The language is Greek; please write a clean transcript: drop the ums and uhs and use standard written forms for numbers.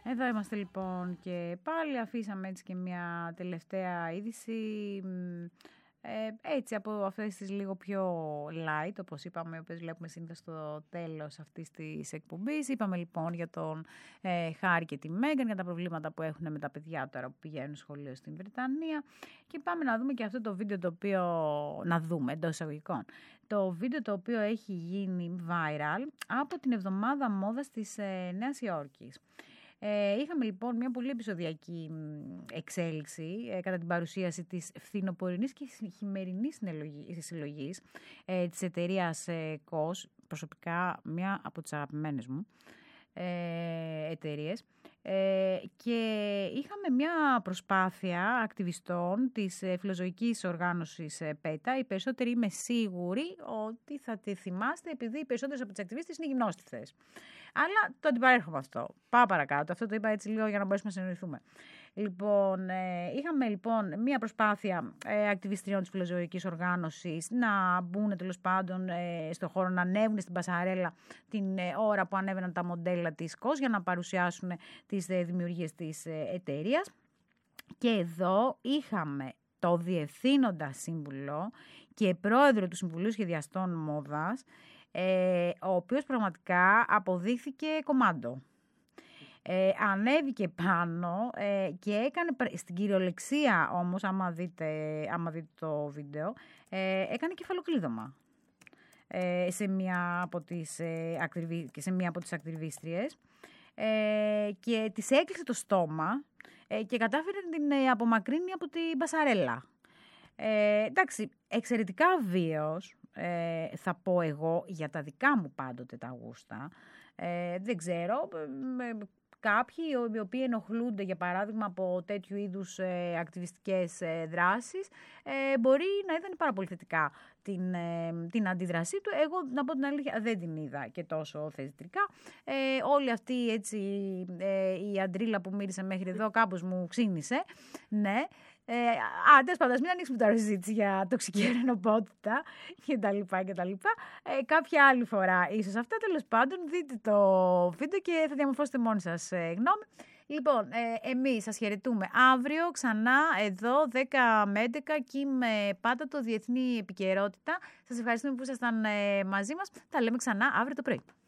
Εδώ είμαστε λοιπόν και πάλι αφήσαμε έτσι και μια τελευταία είδηση έτσι από αυτές τις λίγο πιο light, όπως είπαμε, όπως βλέπουμε συνήθως στο τέλος αυτής της εκπομπής. Είπαμε λοιπόν για τον Χάρη και τη Μέγαν, για τα προβλήματα που έχουν με τα παιδιά τώρα που πηγαίνουν σχολείο στην Βρετανία. Και πάμε να δούμε και αυτό το βίντεο το οποίο, να δούμε εντός εισαγωγικών, το βίντεο το οποίο έχει γίνει viral από την εβδομάδα μόδας της Νέας Υόρκης. Είχαμε λοιπόν μια πολύ επεισοδιακή εξέλιξη κατά την παρουσίαση της φθινοπορεινής και χειμερινής συλλογής της εταιρείας COS, προσωπικά μια από τις αγαπημένες μου εταιρείες. Και είχαμε μια προσπάθεια ακτιβιστών της φιλοζωικής οργάνωσης ΠΕΤΑ. Οι περισσότεροι είμαι σίγουροι ότι θα τη θυμάστε, επειδή οι περισσότερες από τις ακτιβίστες είναι γυμνόστιθες. Αλλά το αντιπαρέρχομαι αυτό. Πάω παρακάτω. Αυτό το είπα έτσι λίγο για να μπορέσουμε να συνεννοηθούμε. Λοιπόν, είχαμε λοιπόν μία προσπάθεια ακτιβιστριών της φιλοζωικής οργάνωσης να μπουν τέλος πάντων στο χώρο, να ανέβουν στην πασαρέλα την ώρα που ανέβαιναν τα μοντέλα της COS για να παρουσιάσουν τις δημιουργίες της εταιρείας. Και εδώ είχαμε το διευθύνοντα σύμβουλο και πρόεδρο του Συμβουλίου Σχεδιαστών Μόδας, ο οποίος πραγματικά αποδείχθηκε κομμάντο. Ανέβηκε πάνω και έκανε στην κυριολεξία όμως, άμα δείτε το βίντεο, έκανε κεφαλοκλείδωμα σε μία από τις ακτιβίστριες και της έκλεισε το στόμα και κατάφερε να την απομακρύνει από την πασαρέλα. Εντάξει, εξαιρετικά βίαιος, θα πω εγώ, για τα δικά μου πάντοτε τα γούστα. Δεν ξέρω, κάποιοι οι οποίοι ενοχλούνται για παράδειγμα από τέτοιου είδους ακτιβιστικές δράσεις μπορεί να είδαν πάρα πολύ θετικά την αντίδρασή του. Εγώ, να πω την αλήθεια, δεν την είδα και τόσο θετικά. Όλη αυτή έτσι, η αντρίλα που μύρισε μέχρι εδώ κάπως μου ξύνησε. Ναι. Τέλος πάντων, μην ανοίξουμε τώρα συζήτηση για τοξική ερενοπότητα κτλ. Κάποια άλλη φορά ίσως αυτά. Τέλος πάντων, δείτε το βίντεο και θα διαμορφώσετε μόνοι σας γνώμη. Λοιπόν, εμείς σας χαιρετούμε αύριο ξανά εδώ 10 με 11 και με πάντα το Διεθνή Επικαιρότητα. Σας ευχαριστούμε που ήσασταν μαζί μας. Τα λέμε ξανά αύριο το πρωί.